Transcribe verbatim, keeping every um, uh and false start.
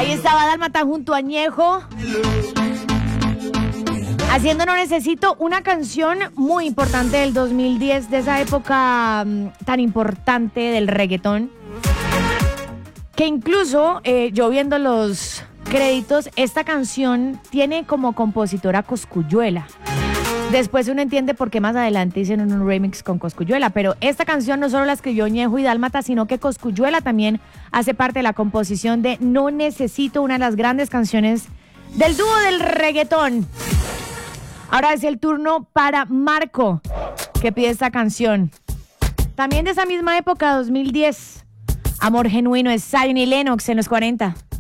Ahí estaba Dálmata junto a Ñejo, haciendo No Necesito, una canción muy importante del dos mil diez, de esa época um, tan importante del reggaetón, que incluso eh, yo viendo los créditos, esta canción tiene como compositora Cosculluela. Después uno entiende por qué más adelante hicieron un remix con Cosculluela, pero esta canción no solo la escribió Ñejo y Dálmata, sino que Cosculluela también hace parte de la composición de No Necesito, una de las grandes canciones del dúo del reggaetón. Ahora es el turno para Marco, que pide esta canción. También de esa misma época, dos mil diez. Amor Genuino, es Zion y Lennox en los cuarenta.